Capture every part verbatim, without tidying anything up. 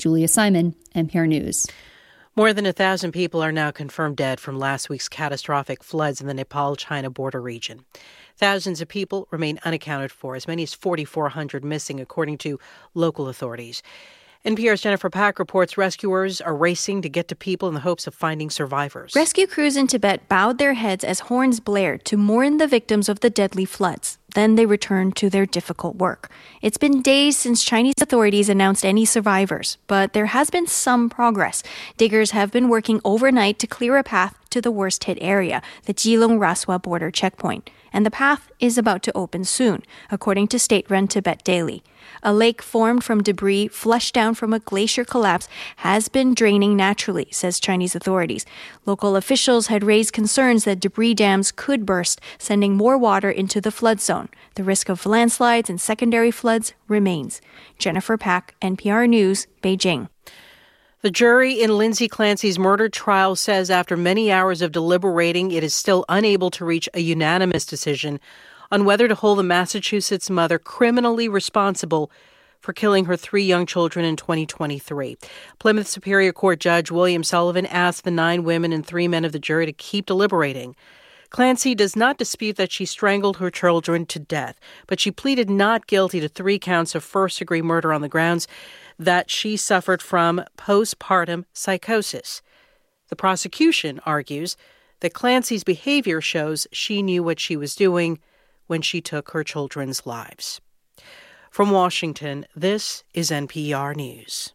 Julia Simon, N P R News. More than a thousand people are now confirmed dead from last week's catastrophic floods in the Nepal-China border region. Thousands of people remain unaccounted for, as many as forty-four hundred missing, according to local authorities. N P R's Jennifer Pack reports rescuers are racing to get to people in the hopes of finding survivors. Rescue crews in Tibet bowed their heads as horns blared to mourn the victims of the deadly floods. Then they returned to their difficult work. It's been days since Chinese authorities announced any survivors, but there has been some progress. Diggers have been working overnight to clear a path to the worst-hit area, the Jilong-Raswa border checkpoint. And the path is about to open soon, according to state-run Tibet Daily. A lake formed from debris flushed down from a glacier collapse has been draining naturally, says Chinese authorities. Local officials had raised concerns that debris dams could burst, sending more water into the flood zone. The risk of landslides and secondary floods remains. Jennifer Pack, N P R News, Beijing. The jury in Lindsay Clancy's murder trial says after many hours of deliberating, it is still unable to reach a unanimous decision on whether to hold the Massachusetts mother criminally responsible for killing her three young children in twenty twenty-three. Plymouth Superior Court Judge William Sullivan asked the nine women and three men of the jury to keep deliberating. Clancy does not dispute that she strangled her children to death, but she pleaded not guilty to three counts of first-degree murder on the grounds that she suffered from postpartum psychosis. The prosecution argues that Clancy's behavior shows she knew what she was doing when she took her children's lives. From Washington, this is N P R News.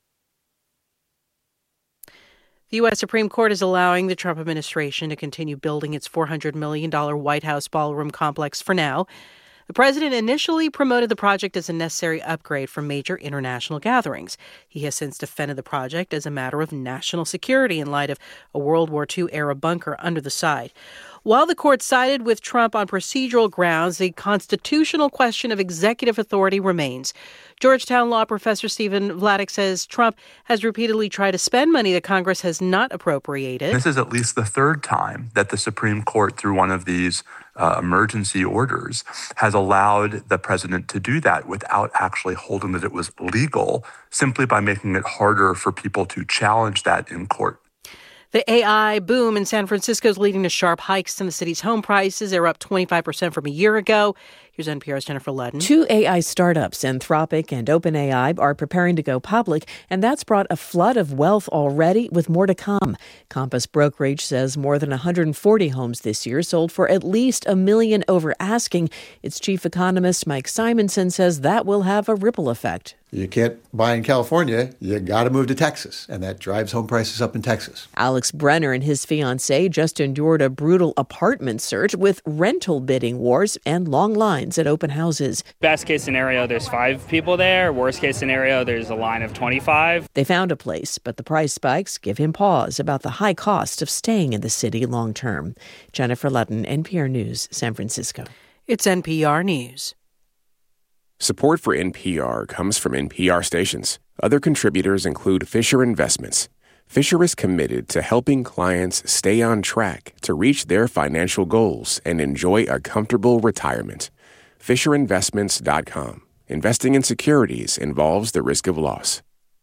The U S Supreme Court is allowing the Trump administration to continue building its four hundred million dollars White House ballroom complex for now. The president initially promoted the project as a necessary upgrade for major international gatherings. He has since defended the project as a matter of national security in light of a World War Two-era bunker under the site. While the court sided with Trump on procedural grounds, the constitutional question of executive authority remains. Georgetown law professor Stephen Vladeck says Trump has repeatedly tried to spend money that Congress has not appropriated. This is at least the third time that the Supreme Court, through one of these uh, emergency orders, has allowed the president to do that without actually holding that it was legal, simply by making it harder for people to challenge that in court. The A I boom in San Francisco is leading to sharp hikes in the city's home prices. They're up twenty-five percent from a year ago. Here's N P R's Jennifer Ludden. Two A I startups, Anthropic and OpenAI, are preparing to go public, and that's brought a flood of wealth already, with more to come. Compass Brokerage says more than one hundred forty homes this year sold for at least a million over asking. Its chief economist, Mike Simonson, says that will have a ripple effect. You can't buy in California, you got to move to Texas, and that drives home prices up in Texas. Alex Brenner and his fiancée just endured a brutal apartment search with rental bidding wars and long lines at open houses. Best case scenario, there's five people there. Worst case scenario, there's a line of twenty-five. They found a place, but the price spikes give him pause about the high cost of staying in the city long term. Jennifer Ludden, N P R News, San Francisco. It's N P R News. Support for N P R comes from N P R stations. Other contributors include Fisher Investments. Fisher is committed to helping clients stay on track to reach their financial goals and enjoy a comfortable retirement. Fisher Investments dot com. Investing in securities involves the risk of loss.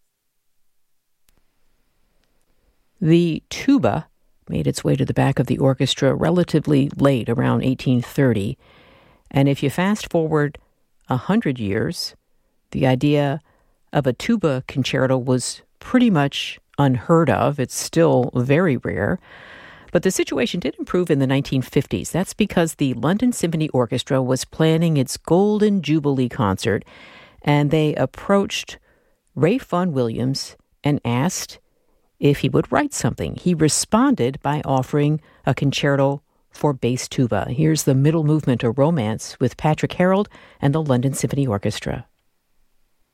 The tuba made its way to the back of the orchestra relatively late, around eighteen thirty. And if you fast forward a hundred years, the idea of a tuba concerto was pretty much unheard of. It's still very rare. But the situation did improve in the nineteen fifties. That's because the London Symphony Orchestra was planning its Golden Jubilee concert, and they approached Ralph Vaughan Williams and asked if he would write something. He responded by offering a concerto for bass tuba. Here's the middle movement, A Romance, with Patrick Harold and the London Symphony Orchestra.